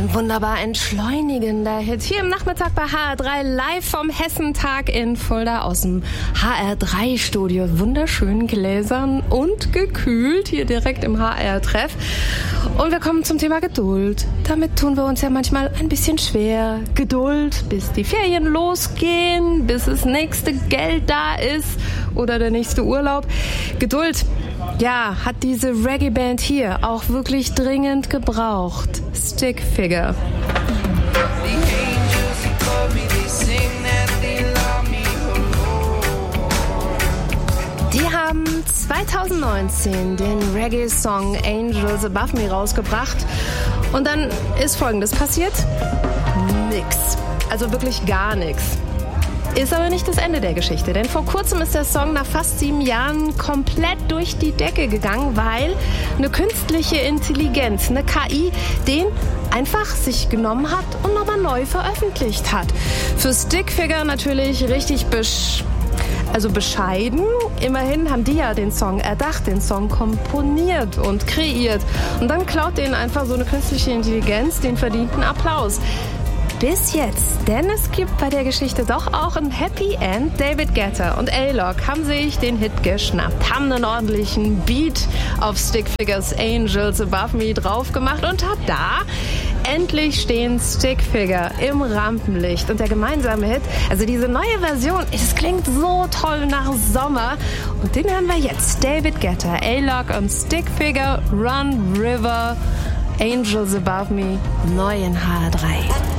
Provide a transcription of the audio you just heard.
Ein wunderbar entschleunigender Hit hier im Nachmittag bei HR3 live vom Hessentag in Fulda aus dem HR3-Studio. Wunderschön gläsern und gekühlt hier direkt im HR-Treff. Und wir kommen zum Thema Geduld. Damit tun wir uns ja manchmal ein bisschen schwer. Geduld, bis die Ferien losgehen, bis das nächste Geld da ist oder der nächste Urlaub. Geduld, ja, hat diese Reggae-Band hier auch wirklich dringend gebraucht. Stick Figure. Die haben 2019 den Reggae-Song Angels Above Me rausgebracht. Und dann ist Folgendes passiert. Nix. Also wirklich gar nichts. Ist aber nicht das Ende der Geschichte, denn vor kurzem ist der Song nach fast 7 Jahren komplett durch die Decke gegangen, weil eine künstliche Intelligenz, eine KI, den einfach sich genommen hat und nochmal neu veröffentlicht hat. Für Stick Figure natürlich richtig bescheiden. Immerhin haben die ja den Song erdacht, den Song komponiert und kreiert. Und dann klaut denen einfach so eine künstliche Intelligenz den verdienten Applaus. Bis jetzt, denn es gibt bei der Geschichte doch auch ein Happy End. David Guetta und A-Lock haben sich den Hit geschnappt, haben einen ordentlichen Beat auf Stick Figures Angels Above Me drauf gemacht und da endlich stehen Stick Figure im Rampenlicht. Und der gemeinsame Hit, also diese neue Version, es klingt so toll nach Sommer. Und den hören wir jetzt. David Guetta, A-Lock und Stick Figure, Run River, Angels Above Me, neu in HR3.